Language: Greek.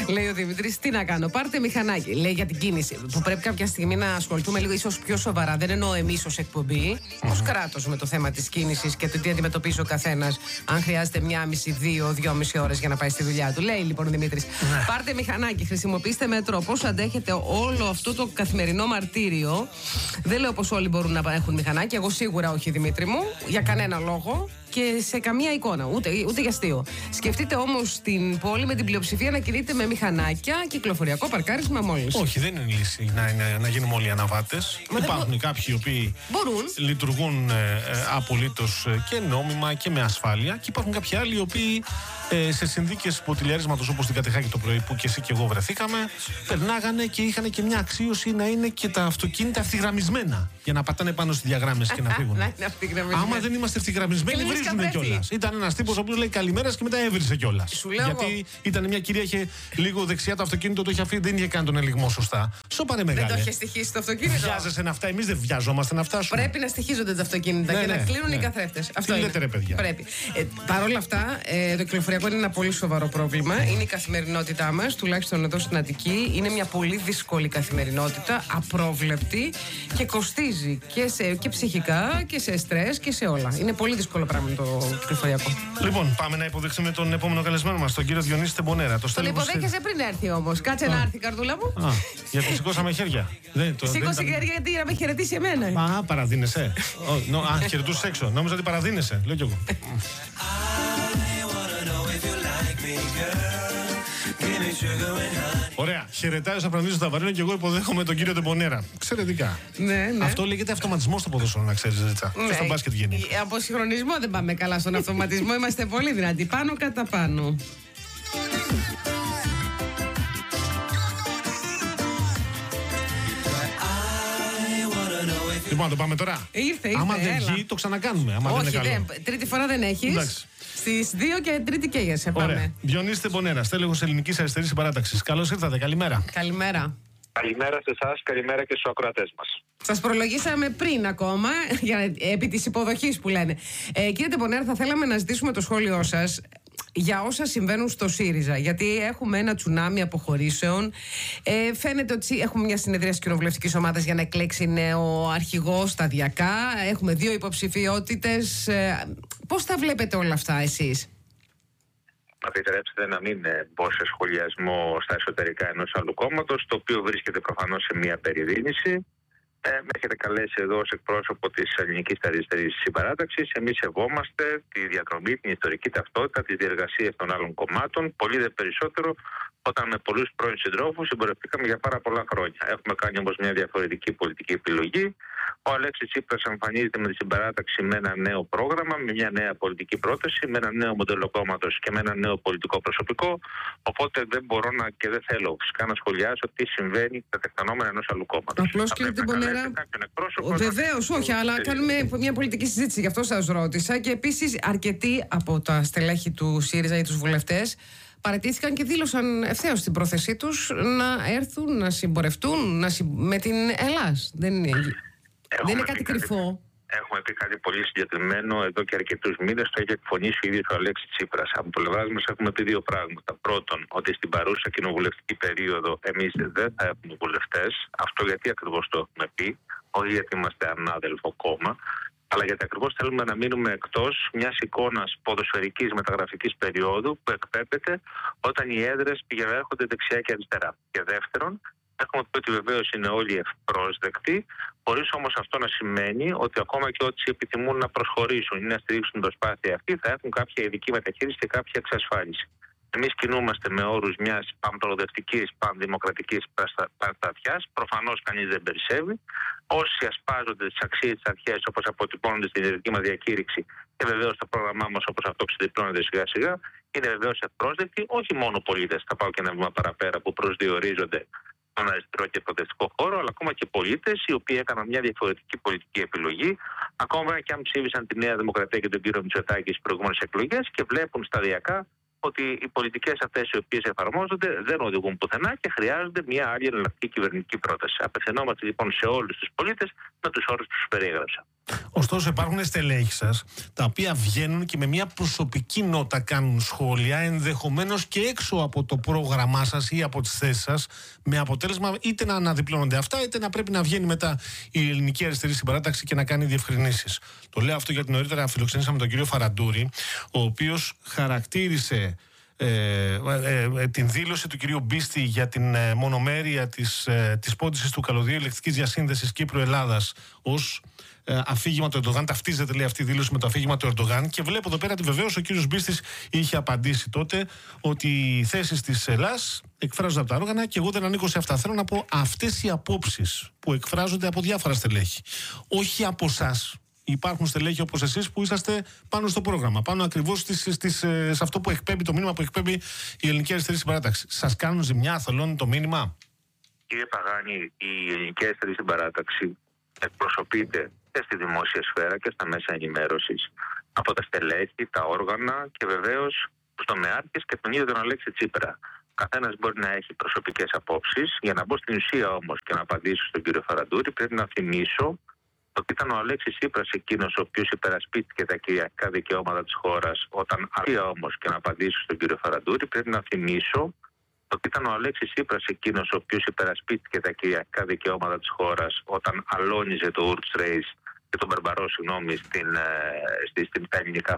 Λέει ο Δημήτρης, τι να κάνω, πάρτε μηχανάκι. Λέει για την κίνηση, που πρέπει κάποια στιγμή να ασχοληθούμε λίγο ίσως πιο σοβαρά. Δεν εννοώ εμείς ως εκπομπή, ως κράτος με το θέμα της κίνησης και το τι αντιμετωπίζει ο καθένας. Αν χρειάζεται 1,5, 2,5 ώρες για να πάει στη δουλειά του. Λέει λοιπόν ο Δημήτρης, πάρτε μηχανάκι, χρησιμοποιήστε μέτρο. Πώς αντέχετε όλο αυτό το καθημερινό μαρτύριο. Δεν λέω πως όλοι μπορούν να έχουν μηχανάκι. Εγώ σίγουρα όχι, Δημήτρη μου, για κανένα λόγο. Και σε καμία εικόνα, ούτε για αστείο. Σκεφτείτε όμως την πόλη με την πλειοψηφία να κινείται με μηχανάκια, κυκλοφοριακό παρκάρισμα μόλις. Όχι, δεν είναι λύση να γίνουμε όλοι αναβάτες. Υπάρχουν κάποιοι οι οποίοι λειτουργούν απολύτως και νόμιμα και με ασφάλεια, και υπάρχουν κάποιοι άλλοι οι οποίοι σε συνθήκες ποτηλιαρίσματος όπως την Κατεχάκη το πρωί που και εσύ και εγώ βρεθήκαμε, περνάγανε και είχαν και μια αξίωση να είναι και τα αυτοκίνητα ευθυγραμμισμένα για να πατάνε πάνω στις διαγράμμες και να φύγουν. Άμα δεν είμαστε ευθυγραμμισμένοι, βρίζουν κιόλας. Ήταν ένας τύπος ο οποίος λέει καλημέρα και μετά έβρισε κιόλας. Γιατί ήταν μια κυρία, είχε λίγο δεξιά το αυτοκίνητο, το είχε αφήσει, δεν είχε κάνει τον ελιγμό σωστά. Σοπαρέ μεγάλε. Δεν το είχε στοιχήσει το αυτοκίνητο. Βιάζεσαι να φτάσει, εμείς δεν βιάζομαστε να φτάσουμε. Πρέπει να στοιχίζονται τα αυτοκίνητα και να κλείνουν οι καθρέφτες. Αυτό είναι. Λέτε, ρε, παιδιά. Πρέπει. Παρ' όλα αυτά, το κυκλοφοριακό είναι ένα πολύ σοβαρό πρόβλημα. Είναι η καθημερινότητά μας, τουλάχιστον εδώ στην Αττική. Είναι μια πολύ δύσκολη καθημερινότητα, απρόβλεπτη και κοστίζει και ψυχικά και σε στρες και σε όλα. Είναι πολύ δύσκολο πράγμα το κυκλοφοριακό. Λοιπόν, πάμε να υποδεχθούμε τον επόμενο καλεσμένο μας, τον κύριο Διονύση Τεμπονέρα. Τον υποδέχεσαι πριν έρθει όμως. Κάτσε να έρθει, καρδούλα μου. Γιατί σηκώσαμε χέρια. Σήκωσε χέρια γιατί να με χαιρετήσει εμένα. Α, παραδίνεσαι. Χαιρετούσες έξω. Νόμιζα ότι παραδίνεσαι. Λέω κι εγώ. Ωραία. Χαιρετάει ο Σαφρανίδης στο Ταβαρίνο και εγώ υποδέχομαι τον κύριο Τεμπονέρα. Εξαιρετικά. Ναι. Αυτό λέγεται αυτοματισμό στο ποδόσφαιρο, να ξέρεις, Ρίτσα. Και στο μπάσκετ γίνει. Από συγχρονισμό δεν πάμε καλά στον αυτοματισμό. Είμαστε πολύ δυνατοί. Πάνω κατά πάνω. Λοιπόν, το πάμε τώρα. Ήρθε. Άμα δεν βγει, το ξανακάνουμε. Άμα όχι, δεν είναι καλό. Τρίτη φορά δεν έχεις. Στις 2 και Τρίτη καίγεσαι. Πάμε. Διονύση Τεμπονέρα, στέλεχος Ελληνικής Αριστερής Συμπαράταξης. Καλώς ήρθατε. Καλημέρα. Καλημέρα. Καλημέρα σε εσάς, καλημέρα και στους ακροατές μας. Σας προλογίσαμε πριν ακόμα, επί της υποδοχής που λένε. Κύριε Τεμπονέρα, θα θέλαμε να ζητήσουμε το σχόλιο σας για όσα συμβαίνουν στο ΣΥΡΙΖΑ. Γιατί έχουμε ένα τσουνάμι αποχωρήσεων. Φαίνεται ότι έχουμε μια συνεδρία της κοινοβουλευτικής ομάδας για να εκλέξει νέο αρχηγό σταδιακά. Έχουμε 2 υποψηφιότητες. Πώς τα βλέπετε όλα αυτά εσείς? Θα επιτρέψετε να μην μπω σε σχολιασμό στα εσωτερικά ενός άλλου κόμματος, το οποίο βρίσκεται προφανώς σε μια περιδίνηση. Με έχετε καλέσει εδώ ως εκπρόσωπο της Ελληνικής Αριστερής Συμπαράταξης. Εμείς σεβόμαστε τη διαδρομή, την ιστορική ταυτότητα, τις διεργασίες των άλλων κομμάτων. Πολύ δε περισσότερο όταν με πολλούς πρώην συντρόφους συμπορευτήκαμε για πάρα πολλά χρόνια. Έχουμε κάνει όμως μια διαφορετική πολιτική επιλογή. Ο Αλέξης Τσίπρας εμφανίζεται με τη Συμπαράταξη με ένα νέο πρόγραμμα, με μια νέα πολιτική πρόταση, με ένα νέο μοντέλο κόμματος και με ένα νέο πολιτικό προσωπικό. Οπότε δεν μπορώ και δεν θέλω φυσικά να σχολιάσω τι συμβαίνει τα τεκτενόμενα ενός άλλου κόμματος. Απλώς, κύριε Τεμπονέρα, βεβαίως, όχι, αλλά κάνουμε μια πολιτική συζήτηση, γι' αυτό σας ρώτησα. Και επίσης, αρκετοί από τα στελέχη του ΣΥΡΙΖΑ ή τους βουλευτές παραιτήθηκαν και δήλωσαν ευθέως την πρόθεσή τους να έρθουν να συμπορευτούν με την Ελλάς. Δεν είναι κάτι κρυφό. Έχουμε πει κάτι πολύ συγκεκριμένο εδώ και αρκετούς μήνες. Το έχει εκφωνήσει ο ίδιος ο Αλέξης Τσίπρας. Από πλευράς μας έχουμε πει 2 πράγματα. Πρώτον, ότι στην παρούσα κοινοβουλευτική περίοδο εμείς δεν θα έχουμε βουλευτές. Αυτό γιατί ακριβώς το έχουμε πει. Όχι γιατί είμαστε ανάδελφο κόμμα, αλλά γιατί ακριβώς θέλουμε να μείνουμε εκτός μιας εικόνας ποδοσφαιρικής μεταγραφικής περίοδου που εκπέμπεται όταν οι έδρες πηγαίνουν δεξιά και αριστερά. Και δεύτερον, έχουμε πει ότι βεβαίως είναι όλοι ευπρόσδεκτοι, χωρίς όμως αυτό να σημαίνει ότι ακόμα και όσοι επιθυμούν να προσχωρήσουν ή να στηρίξουν την προσπάθεια αυτή θα έχουν κάποια ειδική μεταχείριση και κάποια εξασφάλιση. Εμείς κινούμαστε με όρους μιας πανπροοδευτικής, πανδημοκρατικής παραστατιάς. Προφανώς κανείς δεν περισσεύει. Όσοι ασπάζονται τις αξίες της αρχές όπως αποτυπώνονται στην ιδρυτική μας διακήρυξη και βεβαίως το πρόγραμμά μας όπως αυτό ξεδιπλώνεται σιγά σιγά, είναι βεβαίως ευπρόσδεκτοι όχι μόνο πολίτες, θα πάω και ένα βήμα παραπέρα, που προσδιορίζονται στον αριστερό και προοδευτικό χώρο, αλλά ακόμα και πολίτες οι οποίοι έκαναν μια διαφορετική πολιτική επιλογή, ακόμα και αν ψήφισαν τη Νέα Δημοκρατία και τον κύριο Μητσοτάκη στις προηγούμενες εκλογές και βλέπουν σταδιακά ότι οι πολιτικές αυτές οι οποίες εφαρμόζονται δεν οδηγούν πουθενά και χρειάζονται μια άλλη εναλλακτική κυβερνητική πρόταση. Απευθυνόμαστε λοιπόν σε όλους τους πολίτες με τους όρους που τους περιέγραψα. Ωστόσο, υπάρχουν στελέχη σας τα οποία βγαίνουν και με μια προσωπική νότα κάνουν σχόλια, ενδεχομένως και έξω από το πρόγραμμά σας ή από τις θέσεις σας, με αποτέλεσμα είτε να αναδιπλώνονται αυτά, είτε να πρέπει να βγαίνει μετά η Ελληνική Αριστερή Συμπαράταξη και να κάνει διευκρινήσεις. Το λέω αυτό γιατί νωρίτερα φιλοξενήσαμε τον κύριο Φαραντούρη, ο οποίος χαρακτήρισε την δήλωση του κυρίου Μπίστη για την μονομέρεια της πώντησης του καλωδίου ηλεκτρικής διασύνδεσης Κύπρου-Ελλάδας ως αφήγημα του Ερντογάν. Ταυτίζεται, λέει, αυτή η δήλωση με το αφήγημα του Ερντογάν. Και βλέπω εδώ πέρα ότι βεβαίως ο κύριος Μπίστης είχε απαντήσει τότε ότι οι θέσεις της Ελλάς εκφράζονται από τα όργανα και εγώ δεν ανήκω σε αυτά. Θέλω να πω, αυτές οι απόψεις που εκφράζονται από διάφορα στελέχη, όχι από εσάς. Υπάρχουν στελέχη όπως εσείς που είσαστε πάνω στο πρόγραμμα, πάνω ακριβώς σε αυτό που εκπέμπει, το μήνυμα που εκπέμπει η Ελληνική Αριστερή Συμπαράταξη. Σας κάνουν ζημιά, θολώνει το μήνυμα? Κύριε Παγάνη, η Ελληνική Αριστερή Συμπαράταξη εκπροσωπείται και στη δημόσια σφαίρα και στα μέσα ενημέρωσης από τα στελέχη, τα όργανα και βεβαίως τους τομεάρχες και τον ίδιο τον Αλέξη Τσίπρα. Καθένας μπορεί να έχει προσωπικές απόψεις. Για να μπω στην ουσία όμως και να απαντήσω στον κύριο Φαραντούρη, πρέπει να θυμίσω ότι ήταν ο Αλέξης Τσίπρας εκείνος ο οποίος υπερασπίστηκε τα κυριαρχικά δικαιώματα της χώρας. Όμως και να απαντήσω στον κύριο Φαραντούρη, πρέπει να θυμίσω ότι ήταν ο Αλέξης Τσίπρας εκείνος ο οποίος υπερασπίστηκε τα κυριαρχικά δικαιώματα της χώρας όταν αλώνιζε το Ουρτς Ρέις και τον Μπερμπαρό, στα ελληνικά